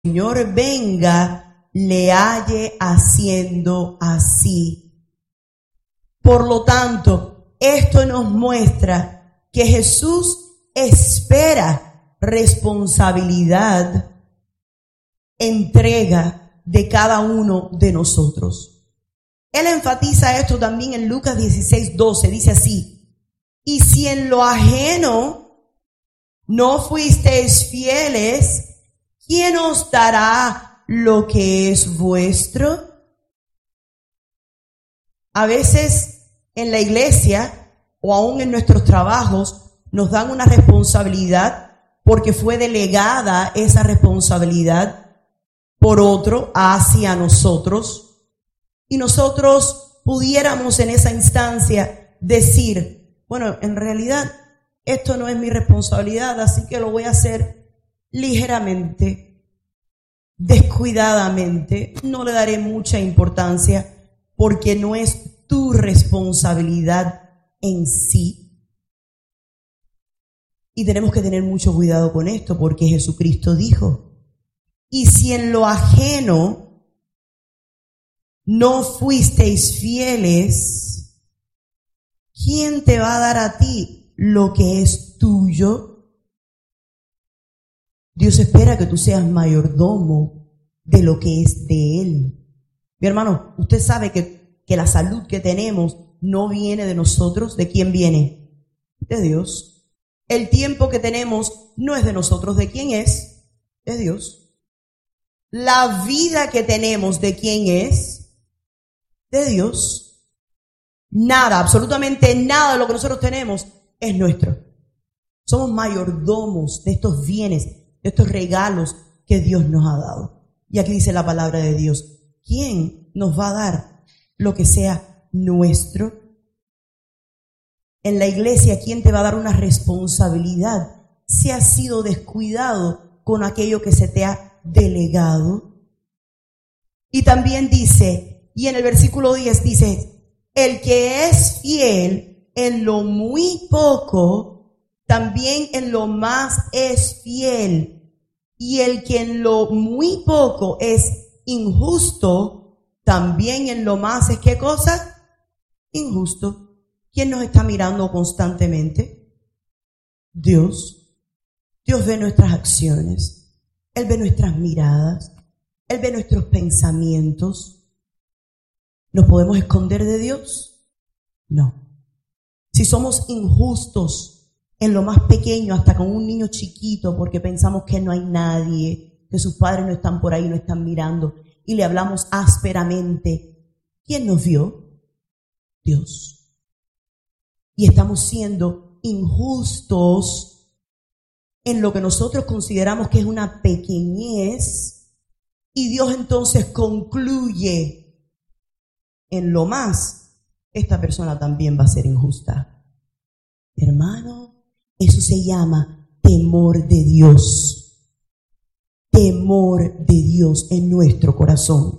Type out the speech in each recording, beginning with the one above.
Señor venga, le halle haciendo así. Por lo tanto, esto nos muestra que Jesús espera responsabilidad, entrega de cada uno de nosotros. Él enfatiza esto también en Lucas 16:12, dice así: y si en lo ajeno no fuisteis fieles, ¿quién os dará lo que es vuestro? A veces en la iglesia o aún en nuestros trabajos nos dan una responsabilidad porque fue delegada esa responsabilidad por otro hacia nosotros, y nosotros pudiéramos en esa instancia decir, bueno, en realidad esto no es mi responsabilidad, así que lo voy a hacer ligeramente, descuidadamente, no le daré mucha importancia porque no es tu responsabilidad en sí. Y tenemos que tener mucho cuidado con esto porque Jesucristo dijo: y si en lo ajeno no fuisteis fieles, ¿quién te va a dar a ti lo que es tuyo? Dios espera que tú seas mayordomo de lo que es de Él. Mi hermano, usted sabe que la salud que tenemos no viene de nosotros. ¿De quién viene? De Dios. El tiempo que tenemos no es de nosotros. ¿De quién es? De Dios. La vida que tenemos, ¿de quién es? De Dios. Nada, absolutamente nada de lo que nosotros tenemos es nuestro. Somos mayordomos de estos bienes, de estos regalos que Dios nos ha dado. Y aquí dice la palabra de Dios: ¿quién nos va a dar lo que sea nuestro? En la iglesia, ¿quién te va a dar una responsabilidad si has sido descuidado con aquello que se te ha delegado? Y también dice, y en el versículo 10 dice: el que es fiel en lo muy poco, también en lo más es fiel. Y el que en lo muy poco es injusto, también en lo más es ¿qué cosa? Injusto. ¿Quién nos está mirando constantemente? Dios. Dios ve nuestras acciones. Él ve nuestras miradas. Él ve nuestros pensamientos. ¿Nos podemos esconder de Dios? No. Si somos injustos en lo más pequeño, hasta con un niño chiquito, porque pensamos que no hay nadie, que sus padres no están por ahí, no están mirando, y le hablamos ásperamente, ¿quién nos vio? Dios. Y estamos siendo injustos en lo que nosotros consideramos que es una pequeñez, y Dios entonces concluye: en lo más, esta persona también va a ser injusta. Hermano, eso se llama temor de Dios. Temor de Dios en nuestro corazón.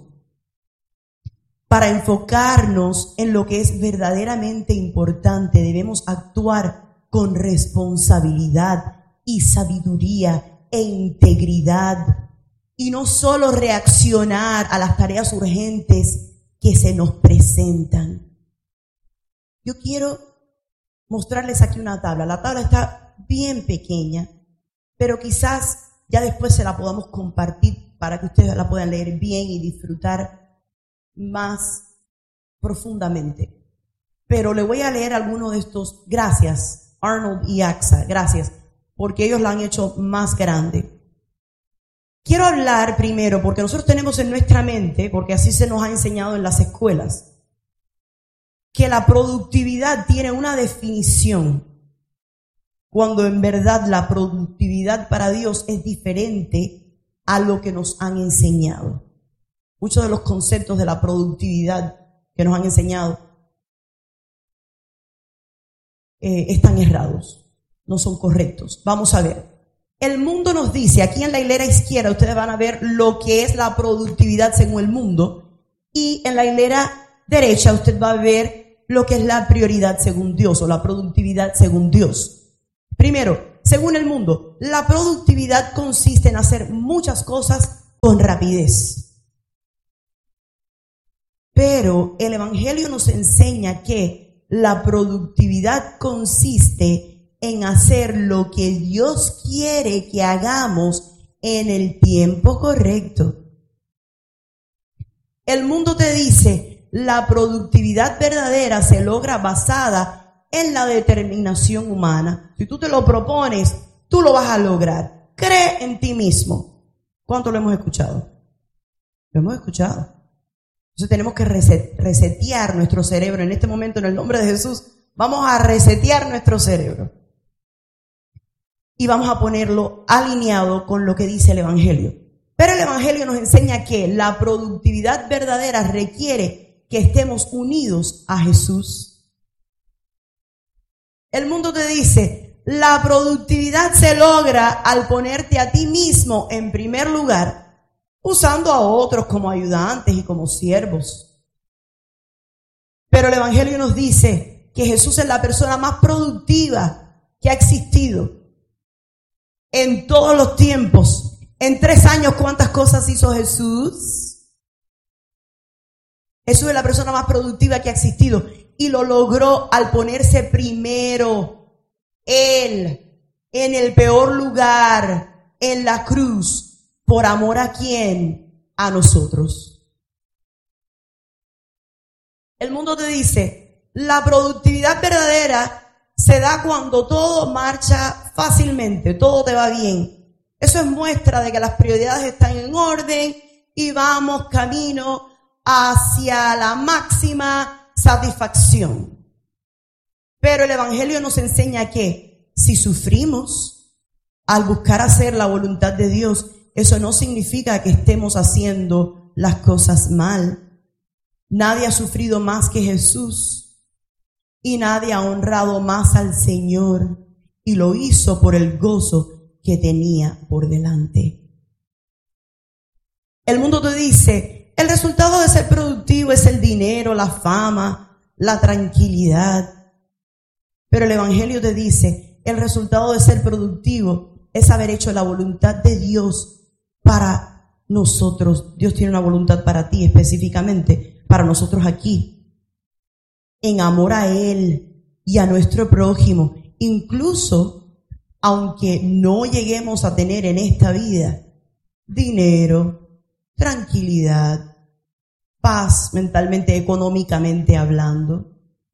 Para enfocarnos en lo que es verdaderamente importante, debemos actuar con responsabilidad y sabiduría e integridad, y no solo reaccionar a las tareas urgentes que se nos presentan. Yo quiero mostrarles aquí una tabla. La tabla está bien pequeña, pero quizás ya después se la podamos compartir para que ustedes la puedan leer bien y disfrutar más profundamente. Pero le voy a leer algunos de estos. Gracias, Arnold y AXA, gracias, porque ellos la han hecho más grande. Quiero hablar primero, porque nosotros tenemos en nuestra mente, porque así se nos ha enseñado en las escuelas, que la productividad tiene una definición, cuando en verdad la productividad para Dios es diferente a lo que nos han enseñado. Muchos de los conceptos de la productividad que nos han enseñado están errados, no son correctos. Vamos a ver. El mundo nos dice, aquí en la hilera izquierda ustedes van a ver lo que es la productividad según el mundo, y en la hilera derecha usted va a ver lo que es la prioridad según Dios, o la productividad según Dios. Primero, según el mundo, la productividad consiste en hacer muchas cosas con rapidez. Pero el Evangelio nos enseña que la productividad consiste en hacer lo que Dios quiere que hagamos en el tiempo correcto. El mundo te dice, la productividad verdadera se logra basada en la determinación humana. Si tú te lo propones, tú lo vas a lograr. Cree en ti mismo. ¿Cuánto lo hemos escuchado? Lo hemos escuchado. Entonces tenemos que resetear nuestro cerebro. En este momento, en el nombre de Jesús, vamos a resetear nuestro cerebro. Y vamos a ponerlo alineado con lo que dice el Evangelio. Pero el Evangelio nos enseña que la productividad verdadera requiere que estemos unidos a Jesús. El mundo te dice, la productividad se logra al ponerte a ti mismo en primer lugar, usando a otros como ayudantes y como siervos. Pero el Evangelio nos dice que Jesús es la persona más productiva que ha existido en todos los tiempos. En 3 años, ¿cuántas cosas hizo Jesús? Jesús es la persona más productiva que ha existido y lo logró al ponerse primero. Él, en el peor lugar, en la cruz, ¿por amor a quién? A nosotros. El mundo te dice, la productividad verdadera se da cuando todo marcha fácilmente, todo te va bien. Eso es muestra de que las prioridades están en orden y vamos camino hacia la máxima satisfacción. Pero el Evangelio nos enseña que si sufrimos al buscar hacer la voluntad de Dios, eso no significa que estemos haciendo las cosas mal. Nadie ha sufrido más que Jesús y nadie ha honrado más al Señor y lo hizo por el gozo que tenía por delante. El mundo te dice, el resultado de ser productivo es el dinero, la fama, la tranquilidad. Pero el Evangelio te dice, el resultado de ser productivo es haber hecho la voluntad de Dios para nosotros. Dios tiene una voluntad para ti específicamente, para nosotros aquí, en amor a Él y a nuestro prójimo. Incluso, aunque no lleguemos a tener en esta vida dinero, tranquilidad, paz mentalmente, económicamente hablando.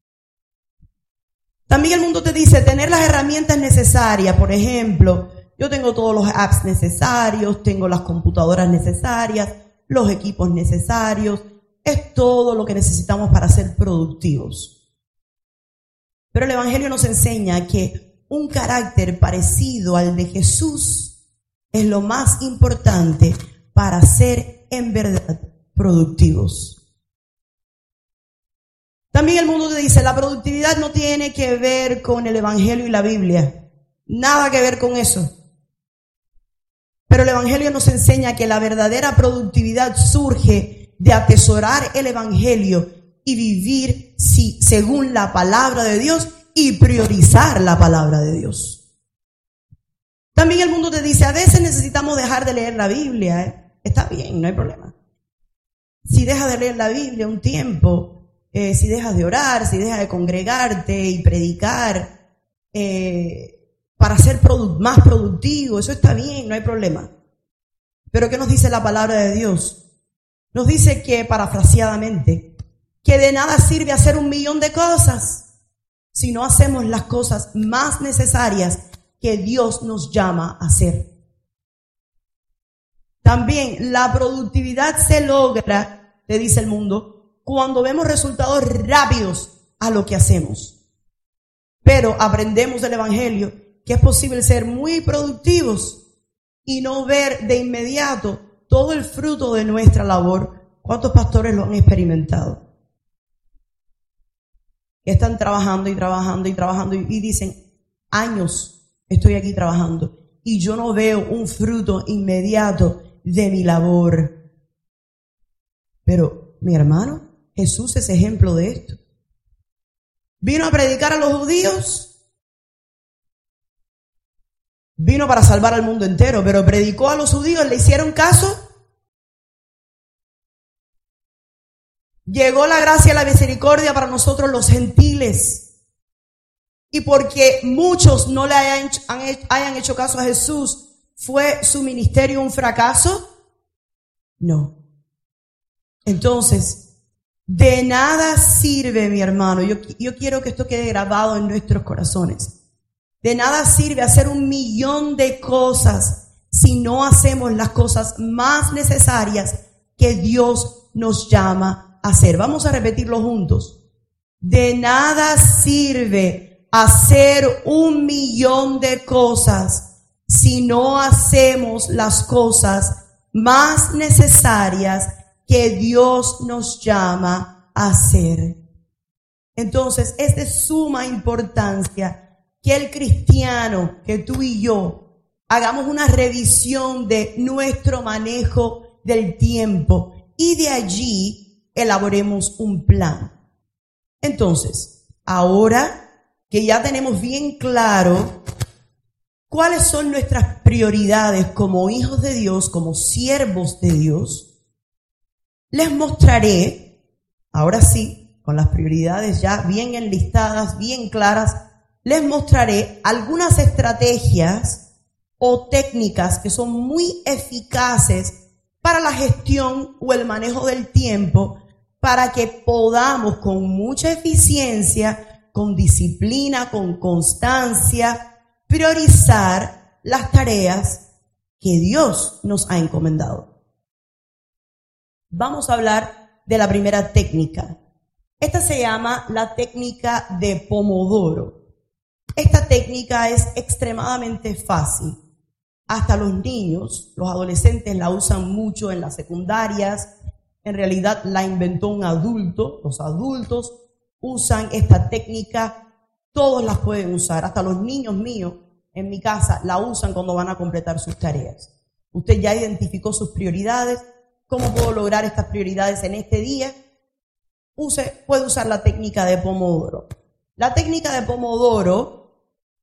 También el mundo te dice tener las herramientas necesarias. Por ejemplo, yo tengo todos los apps necesarios, tengo las computadoras necesarias, los equipos necesarios. Es todo lo que necesitamos para ser productivos. Pero el Evangelio nos enseña que un carácter parecido al de Jesús es lo más importante para ser en verdad productivos. También el mundo te dice, la productividad no tiene que ver con el Evangelio y la Biblia. Nada que ver con eso. Pero el Evangelio nos enseña que la verdadera productividad surge de atesorar el Evangelio y vivir según la palabra de Dios y priorizar la palabra de Dios. También el mundo te dice, a veces necesitamos dejar de leer la Biblia. Está bien, no hay problema. Si dejas de leer la Biblia un tiempo, si dejas de orar, si dejas de congregarte y predicar para ser más productivo, eso está bien, no hay problema. Pero ¿qué nos dice la palabra de Dios? Nos dice que, parafraseadamente, que de nada sirve hacer 1.000.000 de cosas si no hacemos las cosas más necesarias que Dios nos llama a hacer. También la productividad se logra, te dice el mundo, cuando vemos resultados rápidos a lo que hacemos. Pero aprendemos del Evangelio que es posible ser muy productivos y no ver de inmediato todo el fruto de nuestra labor. ¿Cuántos pastores lo han experimentado? Que están trabajando y trabajando y trabajando y dicen, años estoy aquí trabajando y yo no veo un fruto inmediato de mi labor. Pero, mi hermano, Jesús es ejemplo de esto. Vino a predicar a los judíos, vino para salvar al mundo entero, pero predicó a los judíos, le hicieron caso, Llegó la gracia y la misericordia para nosotros los gentiles. Y porque muchos no le hayan hecho caso a Jesús, ¿fue su ministerio un fracaso? No. Entonces, de nada sirve, mi hermano, yo quiero que esto quede grabado en nuestros corazones. De nada sirve hacer 1,000,000 de cosas si no hacemos las cosas más necesarias que Dios nos llama a hacer. Vamos a repetirlo juntos. De nada sirve hacer 1,000,000 de cosas si no hacemos las cosas más necesarias que Dios nos llama a hacer. Entonces, es de suma importancia que el cristiano, que tú y yo, hagamos una revisión de nuestro manejo del tiempo y de allí elaboremos un plan. Entonces, ahora que ya tenemos bien claro cuáles son nuestras prioridades como hijos de Dios, como siervos de Dios, les mostraré, ahora sí, con las prioridades ya bien enlistadas, bien claras, les mostraré algunas estrategias o técnicas que son muy eficaces para la gestión o el manejo del tiempo, para que podamos con mucha eficiencia, con disciplina, con constancia, priorizar las tareas que Dios nos ha encomendado. Vamos a hablar de la primera técnica. Esta se llama la técnica de Pomodoro. Esta técnica es extremadamente fácil. Hasta los niños, los adolescentes la usan mucho en las secundarias. En realidad la inventó un adulto. Los adultos usan esta técnica. Todos las pueden usar. Hasta los niños míos en mi casa la usan cuando van a completar sus tareas. Usted ya identificó sus prioridades. ¿Cómo puedo lograr estas prioridades en este día? Puede usar la técnica de Pomodoro. La técnica de Pomodoro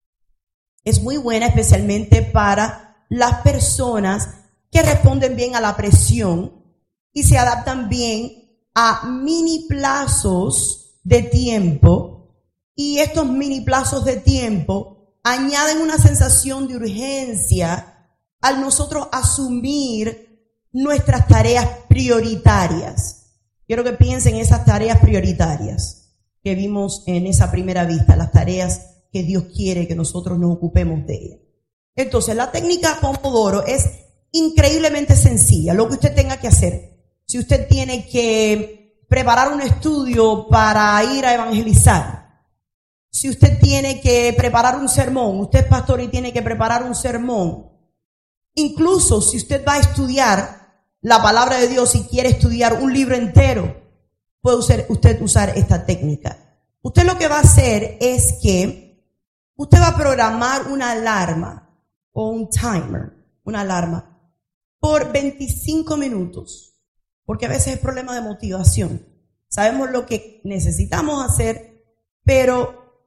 es muy buena especialmente para las personas que responden bien a la presión y se adaptan bien a mini plazos de tiempo. Y estos mini plazos de tiempo añaden una sensación de urgencia al nosotros asumir nuestras tareas prioritarias. Quiero que piensen en esas tareas prioritarias que vimos en esa primera vista, las tareas que Dios quiere que nosotros nos ocupemos de ellas. Entonces, la técnica Pomodoro es increíblemente sencilla. Lo que usted tenga que hacer, si usted tiene que preparar un estudio para ir a evangelizar, si usted tiene que preparar un sermón, usted es pastor y tiene que preparar un sermón, incluso si usted va a estudiar la palabra de Dios y quiere estudiar un libro entero, puede usted usar esta técnica. Usted lo que va a hacer es que usted va a programar una alarma o un timer, una alarma, por 25 minutos, porque a veces es problema de motivación. Sabemos lo que necesitamos hacer, pero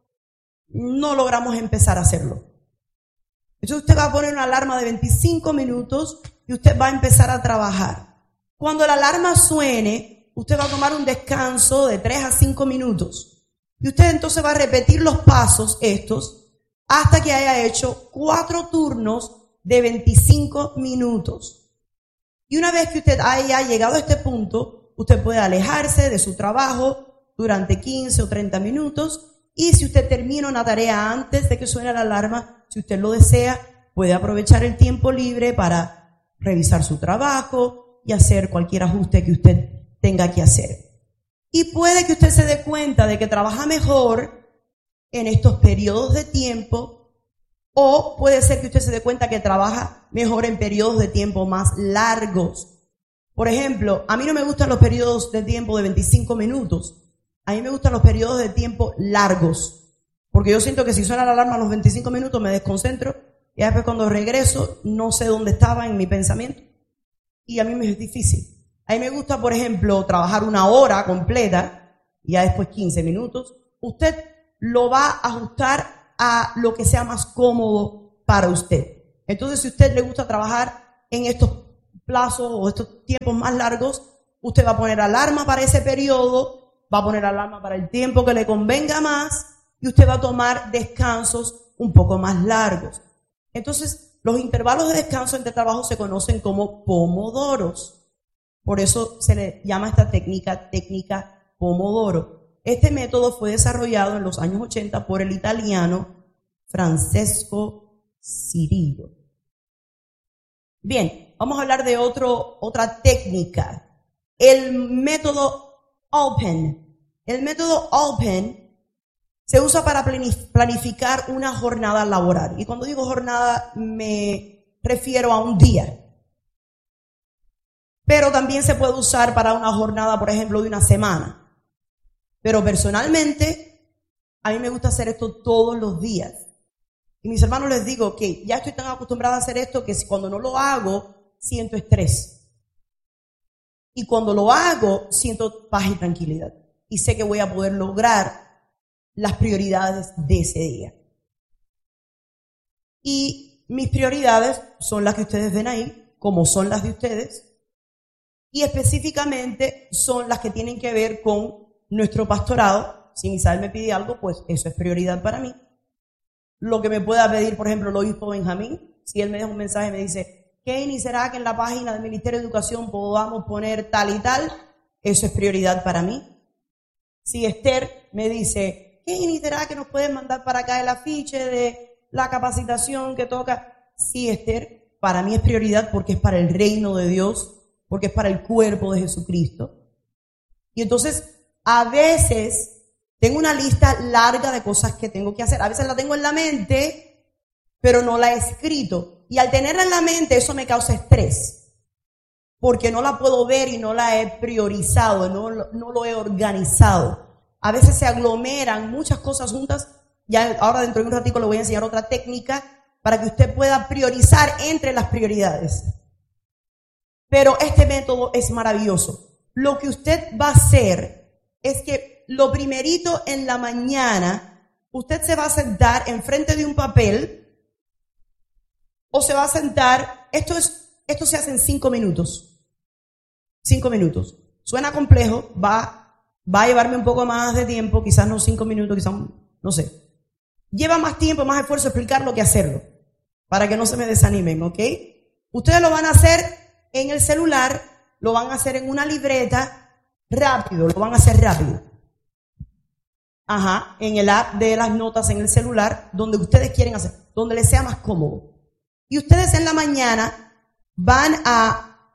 no logramos empezar a hacerlo. Entonces usted va a poner una alarma de 25 minutos y usted va a empezar a trabajar. Cuando la alarma suene, usted va a tomar un descanso de 3 a 5 minutos. Y usted entonces va a repetir los pasos estos hasta que haya hecho 4 turnos de 25 minutos. Y una vez que usted haya llegado a este punto, usted puede alejarse de su trabajo durante 15 o 30 minutos. Y si usted termina una tarea antes de que suene la alarma, si usted lo desea, puede aprovechar el tiempo libre para revisar su trabajo y hacer cualquier ajuste que usted tenga que hacer. Y puede que usted se dé cuenta de que trabaja mejor en estos periodos de tiempo, o puede ser que usted se dé cuenta que trabaja mejor en periodos de tiempo más largos. Por ejemplo, a mí no me gustan los periodos de tiempo de 25 minutos. A mí me gustan los periodos de tiempo largos, porque yo siento que si suena la alarma a los 25 minutos me desconcentro y después cuando regreso no sé dónde estaba en mi pensamiento y a mí me es difícil. A mí me gusta, por ejemplo, trabajar 1 hora completa y ya después 15 minutos. Usted lo va a ajustar a lo que sea más cómodo para usted. Entonces, si a usted le gusta trabajar en estos plazos o estos tiempos más largos, usted va a poner alarma para ese periodo, va a poner alarma para el tiempo que le convenga más y usted va a tomar descansos un poco más largos. Entonces, los intervalos de descanso entre trabajos se conocen como pomodoros. Por eso se le llama esta técnica Pomodoro. Este método fue desarrollado en los años 80 por el italiano Francesco Cirillo. Bien, vamos a hablar de otra técnica. El método Open. El método Open se usa para planificar una jornada laboral. Y cuando digo jornada me refiero a un día. Pero también se puede usar para una jornada, por ejemplo, de una semana. Pero personalmente, a mí me gusta hacer esto todos los días. Y mis hermanos les digo que ya estoy tan acostumbrada a hacer esto que cuando no lo hago, siento estrés. Y cuando lo hago, siento paz y tranquilidad. Y sé que voy a poder lograr las prioridades de ese día. Y mis prioridades son las que ustedes ven ahí, como son las de ustedes. Y específicamente son las que tienen que ver con nuestro pastorado. Si Isabel me pide algo, pues eso es prioridad para mí. Lo que me pueda pedir, por ejemplo, el obispo Benjamín, si él me deja un mensaje y me dice, Kenny, ¿será que en la página del Ministerio de Educación podamos poner tal y tal? Eso es prioridad para mí. Si Esther me dice, Kenny, ¿será que nos pueden mandar para acá el afiche de la capacitación que toca? Sí, Esther, para mí es prioridad porque es para el reino de Dios, porque es para el cuerpo de Jesucristo. Y entonces, a veces tengo una lista larga de cosas que tengo que hacer. A veces la tengo en la mente, pero no la he escrito. Y al tenerla en la mente, eso me causa estrés. Porque no la puedo ver y no la he priorizado, no lo he organizado. A veces se aglomeran muchas cosas juntas. Ya ahora dentro de un ratito le voy a enseñar otra técnica para que usted pueda priorizar entre las prioridades. Pero este método es maravilloso. Lo que usted va a hacer es que lo primerito en la mañana, usted se va a sentar enfrente de un papel o se va a sentar, esto se hace en 5 minutos. 5 minutos. Suena complejo, va a llevarme un poco más de tiempo, quizás no 5 minutos, quizás, no sé. Lleva más tiempo, más esfuerzo explicarlo que hacerlo, para que no se me desanimen, ¿ok? Ustedes lo van a hacer en el celular, lo van a hacer en una libreta, rápido, lo van a hacer rápido. En el app de las notas en el celular, donde ustedes quieren hacer, donde les sea más cómodo. Y ustedes en la mañana van a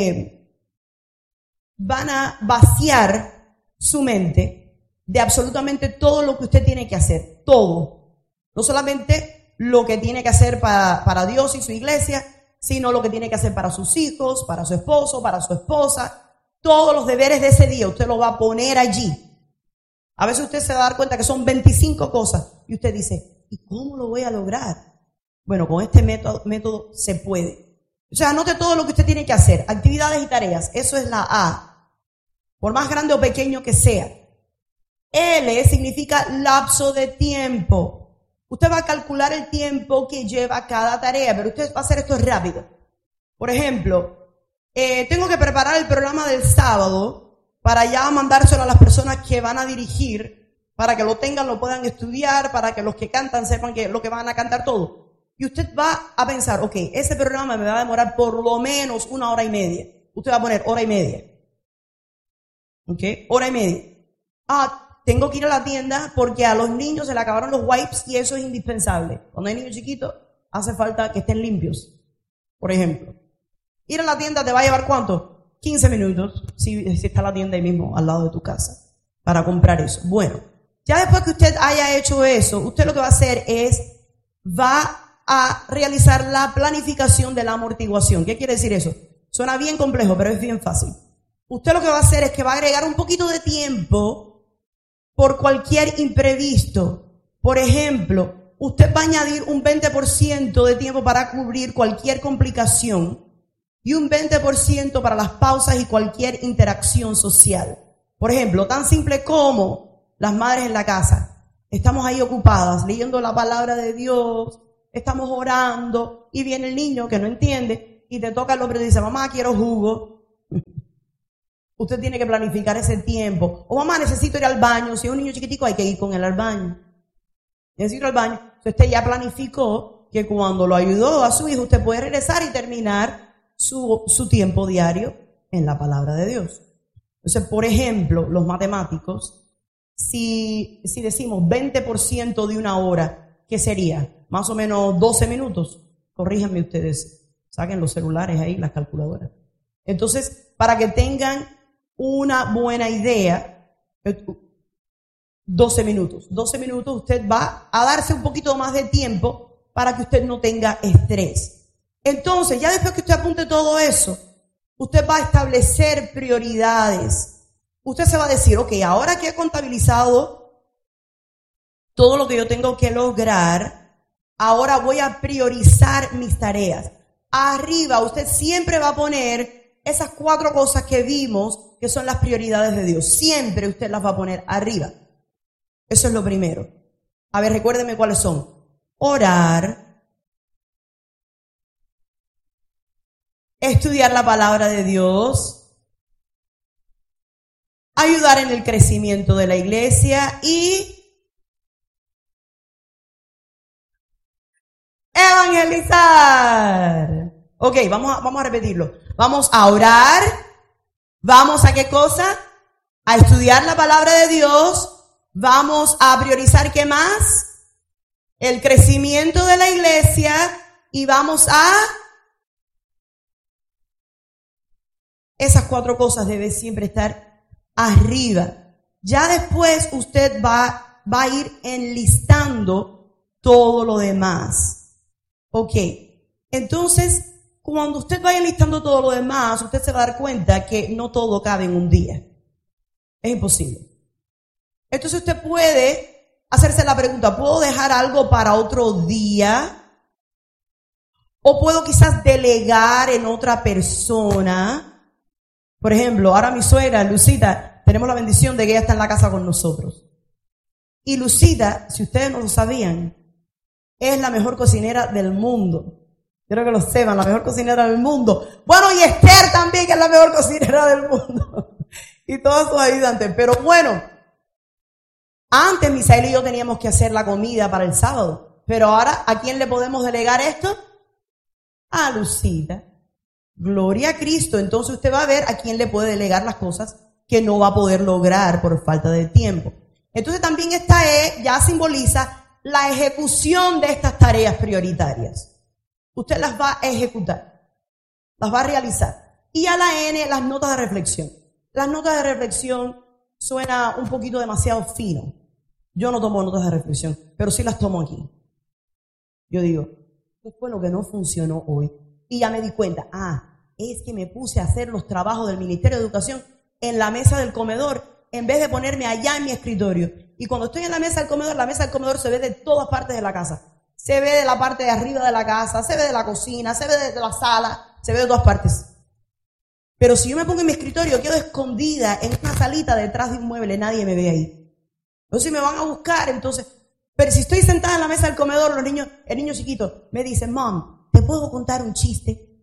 vaciar su mente de absolutamente todo lo que usted tiene que hacer, todo. No solamente lo que tiene que hacer para Dios y su iglesia, sino lo que tiene que hacer para sus hijos, para su esposo, para su esposa. Todos los deberes de ese día usted los va a poner allí. A veces usted se va a dar cuenta que son 25 cosas y usted dice, ¿y cómo lo voy a lograr? Bueno, con este método se puede. O sea, anote todo lo que usted tiene que hacer, actividades y tareas. Eso es la A. Por más grande o pequeño que sea. L significa lapso de tiempo. Usted va a calcular el tiempo que lleva cada tarea, pero usted va a hacer esto rápido. Por ejemplo, tengo que preparar el programa del sábado para ya mandárselo a las personas que van a dirigir, para que lo tengan, lo puedan estudiar, para que los que cantan sepan que lo que van a cantar todo. Y usted va a pensar, ok, ese programa me va a demorar por lo menos 1 hora y media. Usted va a poner 1 hora y media. Ok, 1 hora y media. Tengo que ir a la tienda porque a los niños se le acabaron los wipes y eso es indispensable. Cuando hay niños chiquitos, hace falta que estén limpios, por ejemplo. Ir a la tienda te va a llevar ¿cuánto? 15 minutos, si está la tienda ahí mismo al lado de tu casa, para comprar eso. Bueno, ya después que usted haya hecho eso, usted lo que va a hacer es, va a realizar la planificación de la amortiguación. ¿Qué quiere decir eso? Suena bien complejo, pero es bien fácil. Usted lo que va a hacer es que va a agregar un poquito de tiempo por cualquier imprevisto. Por ejemplo, usted va a añadir un 20% de tiempo para cubrir cualquier complicación y un 20% para las pausas y cualquier interacción social. Por ejemplo, tan simple como las madres en la casa. Estamos ahí ocupadas, leyendo la palabra de Dios, estamos orando, y viene el niño que no entiende, y te toca el hombre y dice, mamá, quiero jugo. Usted tiene que planificar ese tiempo. O mamá, necesito ir al baño. Si es un niño chiquitico, hay que ir con él al baño. Necesito ir al baño. Entonces usted ya planificó que cuando lo ayudó a su hijo, usted puede regresar y terminar su tiempo diario en la palabra de Dios. Entonces, por ejemplo, los matemáticos, si decimos 20% de una hora, ¿qué sería? Más o menos 12 minutos. Corríjanme ustedes, saquen los celulares ahí, las calculadoras. Entonces, para que tengan una buena idea, 12 minutos. 12 minutos usted va a darse un poquito más de tiempo para que usted no tenga estrés. Entonces, ya después que usted apunte todo eso, usted va a establecer prioridades. Usted se va a decir, ok, ahora que he contabilizado todo lo que yo tengo que lograr, ahora voy a priorizar mis tareas. Arriba usted siempre va a poner esas 4 cosas que vimos que son las prioridades de Dios. Siempre usted las va a poner arriba. Eso es lo primero. A ver, recuérdeme cuáles son. Orar, estudiar la palabra de Dios, ayudar en el crecimiento de la iglesia y evangelizar. Ok, vamos a repetirlo. Vamos a orar. ¿Vamos a qué cosa? A estudiar la palabra de Dios. Vamos a priorizar ¿qué más? El crecimiento de la iglesia. Y vamos a... Esas 4 cosas deben siempre estar arriba. Ya después usted va a ir enlistando todo lo demás. Ok. Entonces, cuando usted vaya enlistando todo lo demás, usted se va a dar cuenta que no todo cabe en un día. Es imposible. Entonces usted puede hacerse la pregunta, ¿puedo dejar algo para otro día? ¿O puedo quizás delegar en otra persona? Por ejemplo, ahora mi suegra, Lucita, tenemos la bendición de que ella está en la casa con nosotros. Y Lucita, si ustedes no lo sabían, es la mejor cocinera del mundo. Quiero que lo sepan, la mejor cocinera del mundo. Bueno, y Esther también, que es la mejor cocinera del mundo. Y todos sus ayudantes. Pero bueno, antes Misael y yo teníamos que hacer la comida para el sábado. Pero ahora, ¿a quién le podemos delegar esto? A Lucita. Gloria a Cristo. Entonces usted va a ver a quién le puede delegar las cosas que no va a poder lograr por falta de tiempo. Entonces también esta E ya simboliza la ejecución de estas tareas prioritarias. Usted las va a ejecutar, las va a realizar. Y a la N, las notas de reflexión. Las notas de reflexión suena un poquito demasiado fino. Yo no tomo notas de reflexión, pero sí las tomo aquí. Yo digo, ¿qué fue lo que no funcionó hoy? Y ya me di cuenta, es que me puse a hacer los trabajos del Ministerio de Educación en la mesa del comedor, en vez de ponerme allá en mi escritorio. Y cuando estoy en la mesa del comedor se ve de todas partes de la casa. Se ve de la parte de arriba de la casa, se ve de la cocina, se ve de la sala, se ve de todas partes. Pero si yo me pongo en mi escritorio, quedo escondida en una salita detrás de un mueble, nadie me ve ahí. Entonces me van a buscar, pero si estoy sentada en la mesa del comedor, el niño chiquito me dice, Mom, ¿te puedo contar un chiste?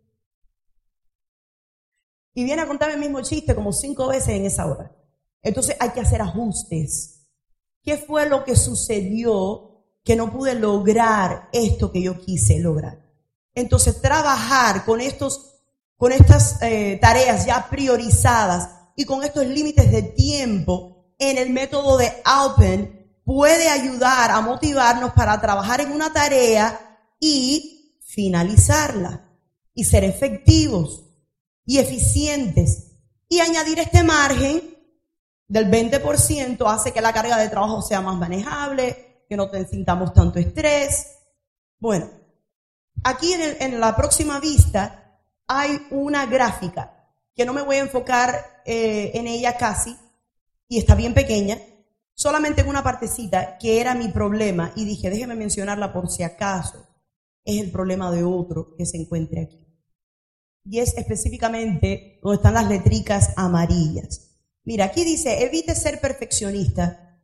Y viene a contarme el mismo chiste como 5 veces en esa hora. Entonces hay que hacer ajustes. ¿Qué fue lo que sucedió que no pude lograr esto que yo quise lograr? Entonces trabajar con estas tareas ya priorizadas y con estos límites de tiempo en el método de Alpen puede ayudar a motivarnos para trabajar en una tarea y finalizarla y ser efectivos y eficientes. Y añadir este margen del 20% hace que la carga de trabajo sea más manejable, que no sintamos tanto estrés. Bueno, aquí en la próxima vista hay una gráfica que no me voy a enfocar en ella casi, y está bien pequeña, solamente en una partecita que era mi problema, y dije, déjeme mencionarla por si acaso es el problema de otro que se encuentre aquí. Y es específicamente donde están las letricas amarillas. Mira, aquí dice, evite ser perfeccionista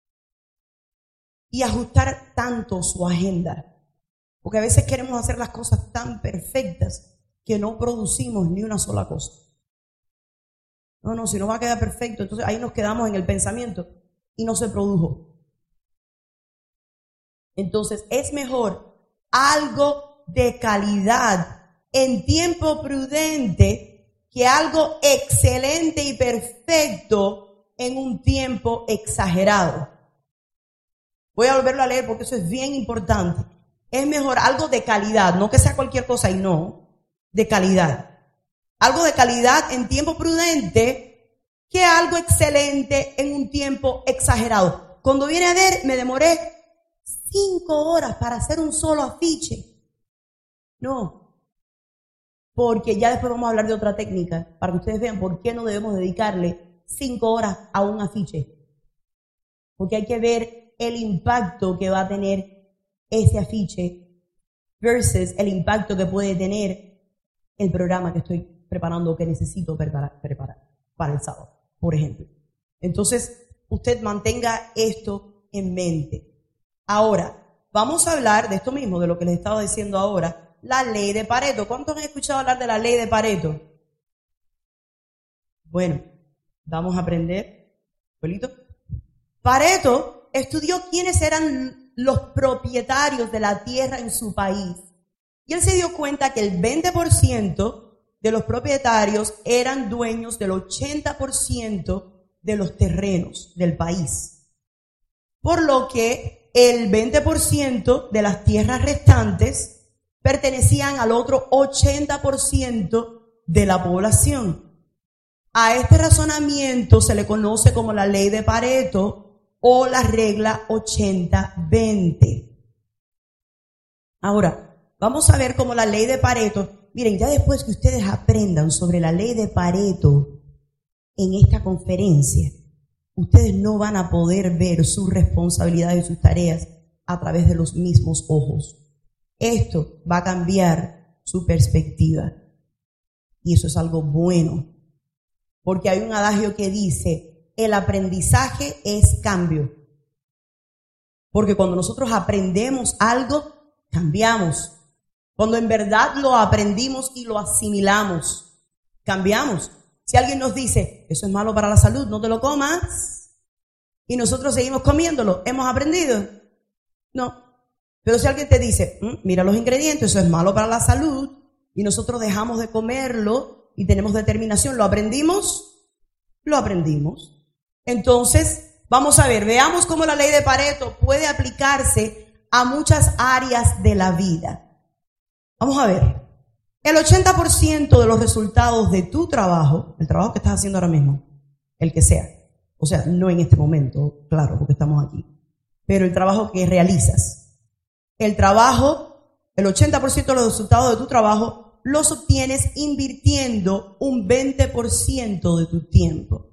y ajustar tanto su agenda. Porque a veces queremos hacer las cosas tan perfectas que no producimos ni una sola cosa. No, si no va a quedar perfecto. Entonces ahí nos quedamos en el pensamiento y no se produjo. Entonces es mejor algo de calidad en tiempo prudente que algo excelente y perfecto en un tiempo exagerado. Voy a volverlo a leer porque eso es bien importante. Es mejor algo de calidad, no que sea cualquier cosa y no, de calidad. Algo de calidad en tiempo prudente que algo excelente en un tiempo exagerado. Cuando viene a ver, me demoré 5 horas para hacer un solo afiche. No, porque ya después vamos a hablar de otra técnica para que ustedes vean por qué no debemos dedicarle 5 horas a un afiche. Porque hay que ver el impacto que va a tener ese afiche versus el impacto que puede tener el programa que estoy preparando o que necesito preparar para el sábado, por ejemplo. Entonces, usted mantenga esto en mente. Ahora, vamos a hablar de esto mismo, de lo que les estaba diciendo ahora, la ley de Pareto. ¿Cuántos han escuchado hablar de la ley de Pareto? Bueno, vamos a aprender. ¿Abuelito? Pareto estudió quiénes eran los propietarios de la tierra en su país. Y él se dio cuenta que el 20% de los propietarios eran dueños del 80% de los terrenos del país. Por lo que el 20% de las tierras restantes pertenecían al otro 80% de la población. A este razonamiento se le conoce como la ley de Pareto o la regla 80-20. Ahora, vamos a ver cómo la ley de Pareto. Miren, ya después que ustedes aprendan sobre la ley de Pareto en esta conferencia, ustedes no van a poder ver sus responsabilidades y sus tareas a través de los mismos ojos. Esto va a cambiar su perspectiva. Y eso es algo bueno. Porque hay un adagio que dice, el aprendizaje es cambio. Porque cuando nosotros aprendemos algo, cambiamos. Cuando en verdad lo aprendimos y lo asimilamos, cambiamos. Si alguien nos dice, eso es malo para la salud, no te lo comas, y nosotros seguimos comiéndolo, ¿hemos aprendido? No. Pero si alguien te dice, mira los ingredientes, eso es malo para la salud, y nosotros dejamos de comerlo y tenemos determinación, ¿lo aprendimos? Lo aprendimos. Entonces, vamos a ver, veamos cómo la ley de Pareto puede aplicarse a muchas áreas de la vida. Vamos a ver, el 80% de los resultados de tu trabajo, el trabajo que estás haciendo ahora mismo, el que sea, o sea, no en este momento, claro, porque estamos aquí, pero el trabajo que realizas, el 80% de los resultados de tu trabajo los obtienes invirtiendo un 20% de tu tiempo.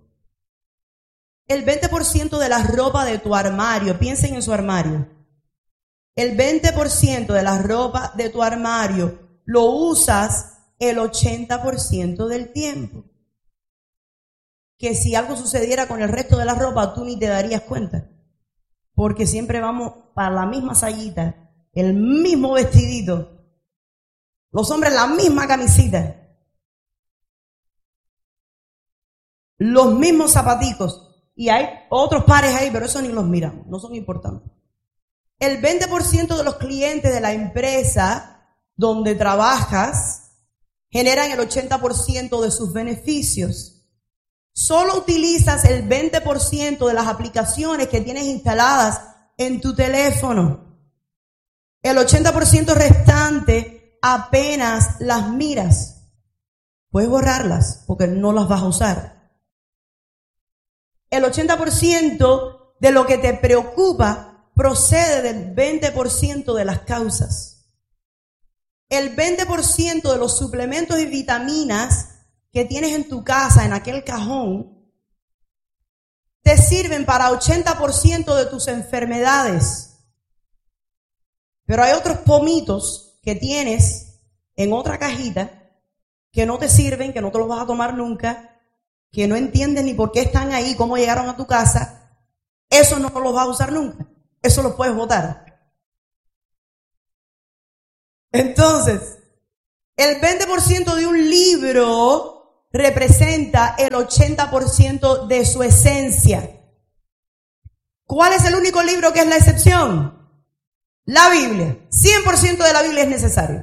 El 20% de la ropa de tu armario, piensen en su armario. El 20% de la ropa de tu armario lo usas el 80% del tiempo. Que si algo sucediera con el resto de la ropa, tú ni te darías cuenta. Porque siempre vamos para la misma sayita, el mismo vestidito. Los hombres la misma camisita. Los mismos zapaticos. Y hay otros pares ahí, pero eso ni los miramos, no son importantes. El 20% de los clientes de la empresa donde trabajas generan el 80% de sus beneficios. Solo utilizas el 20% de las aplicaciones que tienes instaladas en tu teléfono. El 80% restante apenas las miras. Puedes borrarlas porque no las vas a usar. El 80% de lo que te preocupa procede del 20% de las causas. El 20% de los suplementos y vitaminas que tienes en tu casa, en aquel cajón, te sirven para 80% de tus enfermedades. Pero hay otros pomitos que tienes en otra cajita que no te sirven, que no te los vas a tomar nunca, que no entiendes ni por qué están ahí, cómo llegaron a tu casa. Eso no los vas a usar nunca. Eso lo puedes botar. Entonces, el 20% de un libro representa el 80% de su esencia. ¿Cuál es el único libro que es la excepción? La Biblia. 100% de la Biblia es necesario.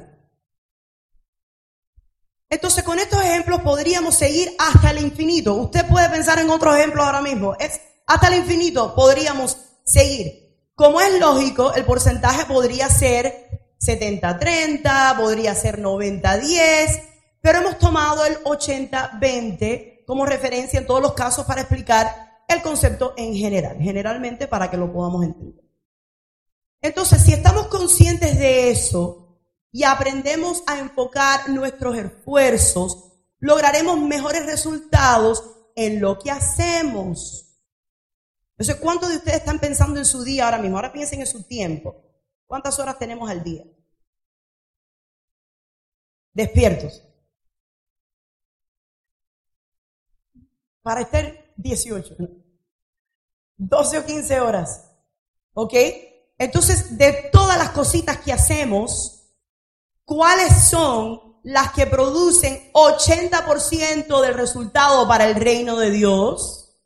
Entonces, con estos ejemplos podríamos seguir hasta el infinito. Usted puede pensar en otros ejemplos ahora mismo. Hasta el infinito podríamos seguir. Como es lógico, el porcentaje podría ser 70-30, podría ser 90-10, pero hemos tomado el 80-20 como referencia en todos los casos para explicar el concepto en general, generalmente para que lo podamos entender. Entonces, si estamos conscientes de eso y aprendemos a enfocar nuestros esfuerzos, lograremos mejores resultados en lo que hacemos. Entonces, ¿cuántos de ustedes están pensando en su día ahora mismo? Ahora piensen en su tiempo. ¿Cuántas horas tenemos al día? Despiertos. Para estar 18, 12 o 15 horas. ¿Ok? Entonces, de todas las cositas que hacemos, ¿cuáles son las que producen 80% del resultado para el reino de Dios?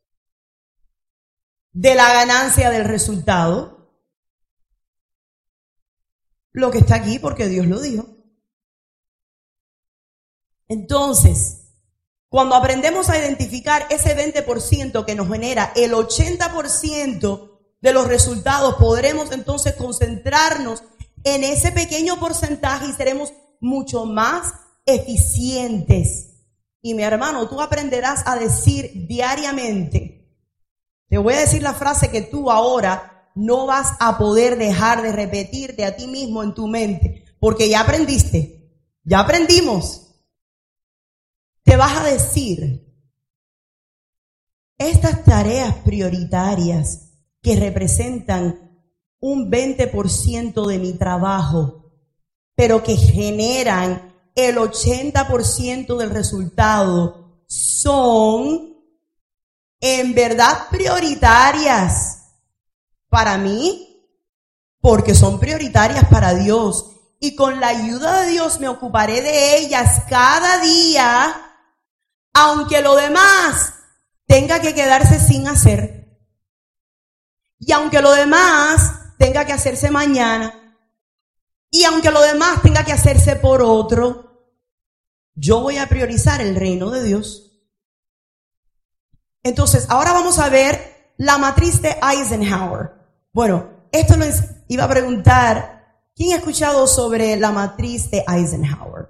De la ganancia del resultado. Lo que está aquí porque Dios lo dijo. Entonces, cuando aprendemos a identificar ese 20% que nos genera el 80% de los resultados, podremos entonces concentrarnos en ese pequeño porcentaje y seremos mucho más eficientes. Y mi hermano, tú aprenderás a decir diariamente, te voy a decir la frase que tú ahora no vas a poder dejar de repetirte a ti mismo en tu mente, porque ya aprendiste, ya aprendimos. Te vas a decir, estas tareas prioritarias que representan un 20% de mi trabajo, pero que generan el 80% del resultado, son en verdad prioritarias para mí, porque son prioritarias para Dios. Y con la ayuda de Dios me ocuparé de ellas cada día, aunque lo demás tenga que quedarse sin hacer. Y aunque lo demás tenga que hacerse mañana. Y aunque lo demás tenga que hacerse por otro. Yo voy a priorizar el reino de Dios. Entonces, ahora vamos a ver la matriz de Eisenhower. Bueno, esto lo iba a preguntar, ¿quién ha escuchado sobre la matriz de Eisenhower?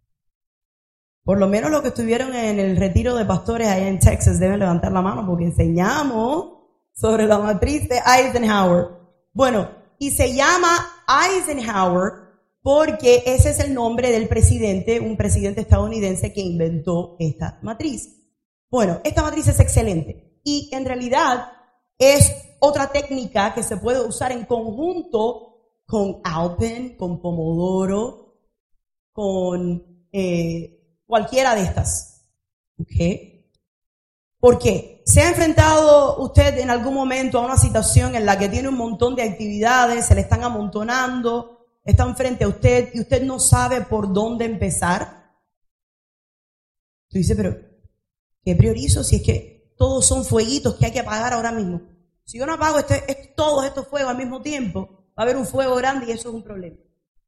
Por lo menos los que estuvieron en el retiro de pastores allá en Texas deben levantar la mano porque enseñamos sobre la matriz de Eisenhower. Bueno, y se llama Eisenhower porque ese es el nombre del presidente, un presidente estadounidense que inventó esta matriz. Bueno, esta matriz es excelente y en realidad es otra técnica que se puede usar en conjunto con Alpen, con Pomodoro, con cualquiera de estas. ¿Ok? ¿Por qué? ¿Se ha enfrentado usted en algún momento a una situación en la que tiene un montón de actividades, se le están amontonando, están frente a usted y usted no sabe por dónde empezar? Tú dices, pero ¿qué priorizo si es que todos son fueguitos que hay que apagar ahora mismo? Si yo no apago todos estos fuegos al mismo tiempo, va a haber un fuego grande y eso es un problema.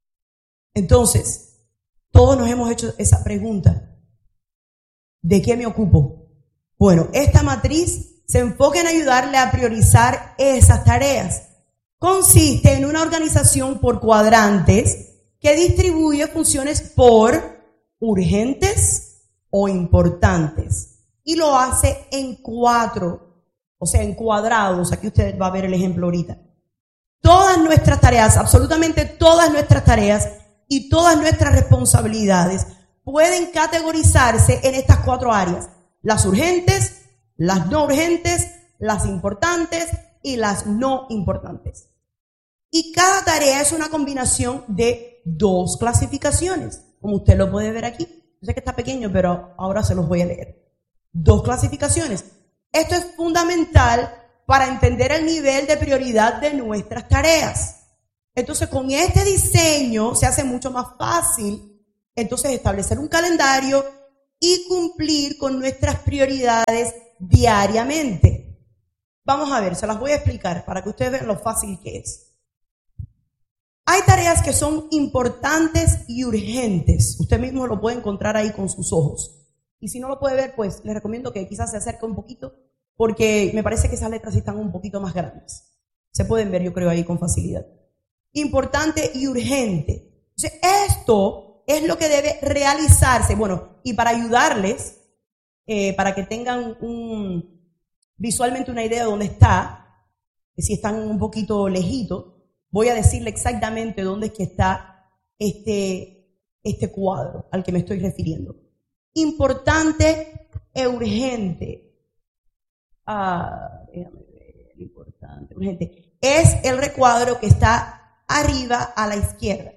Entonces, todos nos hemos hecho esa pregunta. ¿De qué me ocupo? Bueno, esta matriz se enfoca en ayudarle a priorizar esas tareas. Consiste en una organización por cuadrantes que distribuye funciones por urgentes o importantes. Y lo hace en 4, o sea, en cuadrados. Aquí usted va a ver el ejemplo ahorita. Todas nuestras tareas, absolutamente todas nuestras tareas y todas nuestras responsabilidades pueden categorizarse en estas 4 áreas. Las urgentes, las no urgentes, las importantes y las no importantes. Y cada tarea es una combinación de 2 clasificaciones, como usted lo puede ver aquí. Yo sé que está pequeño, pero ahora se los voy a leer. 2 clasificaciones. Esto es fundamental para entender el nivel de prioridad de nuestras tareas. Entonces, con este diseño se hace mucho más fácil, entonces, establecer un calendario y cumplir con nuestras prioridades diariamente. Vamos a ver, se las voy a explicar para que ustedes vean lo fácil que es. Hay tareas que son importantes y urgentes. Usted mismo lo puede encontrar ahí con sus ojos. Y si no lo puede ver, pues les recomiendo que quizás se acerque un poquito, porque me parece que esas letras sí están un poquito más grandes. Se pueden ver, yo creo, ahí con facilidad. Importante y urgente. Entonces, esto es lo que debe realizarse. Bueno, y para ayudarles, para que tengan visualmente una idea de dónde está, si están un poquito lejitos, voy a decirle exactamente dónde es que está este cuadro al que me estoy refiriendo. Importante e urgente. Déjame ver, importante, urgente. Es el recuadro que está arriba a la izquierda.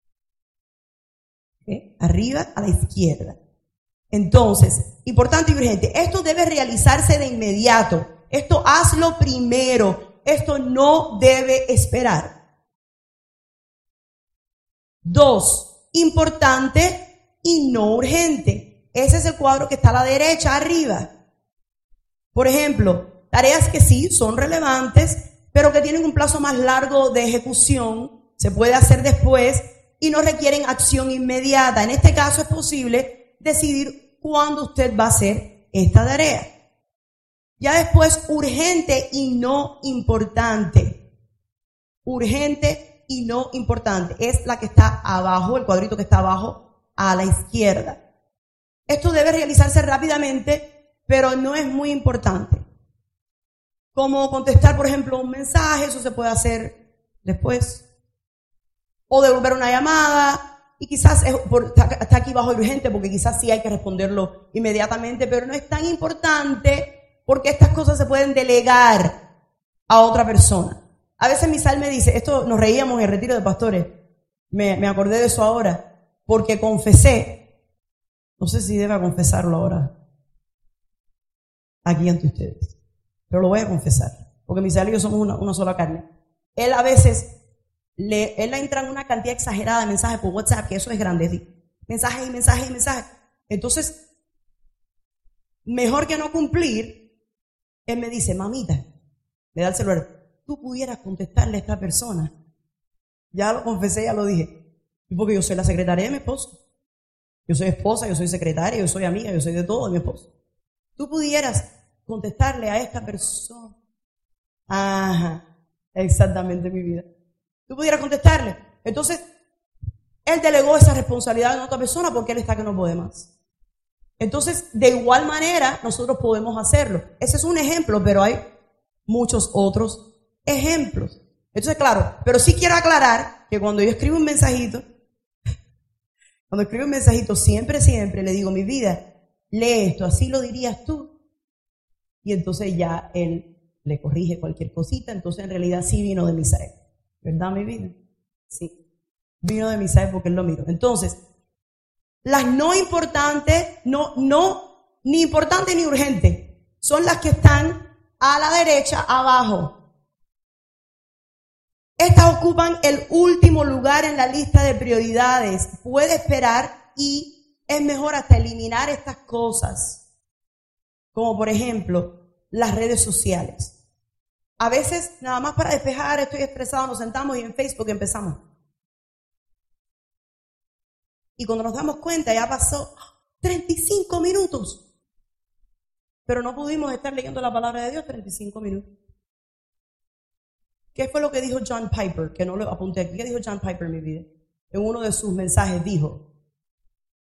¿Okay? Arriba a la izquierda. Entonces, importante y urgente. Esto debe realizarse de inmediato. Esto hazlo primero. Esto no debe esperar. 2. Importante y no urgente. Ese es el cuadro que está a la derecha, arriba. Por ejemplo, tareas que sí son relevantes, pero que tienen un plazo más largo de ejecución, se puede hacer después y no requieren acción inmediata. En este caso es posible decidir cuándo usted va a hacer esta tarea. Ya después, urgente y no importante. Urgente y no importante. Es la que está abajo, el cuadrito que está abajo a la izquierda. Esto debe realizarse rápidamente, pero no es muy importante. Como contestar, por ejemplo, un mensaje, eso se puede hacer después. O devolver una llamada, y quizás está aquí bajo urgente, porque quizás sí hay que responderlo inmediatamente, pero no es tan importante, porque estas cosas se pueden delegar a otra persona. A veces Misael me dice, esto nos reíamos en el retiro de pastores, me acordé de eso ahora, porque confesé, no sé si deba confesarlo ahora, aquí ante ustedes, pero lo voy a confesar, porque Misael y yo somos una sola carne. Él a veces, él le entra una cantidad exagerada de mensajes por WhatsApp, que eso es grande, mensajes y mensajes y mensajes. Entonces, mejor que no cumplir, él me dice, mamita, me da el celular, tú pudieras contestarle a esta persona. Ya lo confesé, ya lo dije. Y porque yo soy la secretaria de mi esposo. Yo soy esposa, yo soy secretaria, yo soy amiga, yo soy de todo de mi esposo. Tú pudieras contestarle a esta persona. Ajá, exactamente, mi vida. Tú pudieras contestarle. Entonces, él delegó esa responsabilidad a otra persona porque él está que no puede más. Entonces, de igual manera, nosotros podemos hacerlo. Ese es un ejemplo, pero hay muchos otros ejemplos. Entonces, claro, pero sí quiero aclarar que cuando yo escribo un mensajito, siempre le digo, mi vida, lee esto, así lo dirías tú. Y entonces ya él le corrige cualquier cosita. Entonces, en realidad sí vino de Misael. ¿Verdad, mi vida? Sí. Vino de Misael porque él lo miró. Entonces, las no importantes, ni importantes ni urgentes, son las que están a la derecha, abajo. Estas ocupan el último lugar en la lista de prioridades. Puede esperar y es mejor hasta eliminar estas cosas. Como por ejemplo, las redes sociales. A veces, nada más para despejar, estoy estresado, nos sentamos y en Facebook empezamos. Y cuando nos damos cuenta, ya pasó 35 minutos. Pero no pudimos estar leyendo la palabra de Dios 35 minutos. ¿Qué fue lo que dijo John Piper? Que no lo apunté aquí. ¿Qué dijo John Piper, mi vida? En uno de sus mensajes dijo,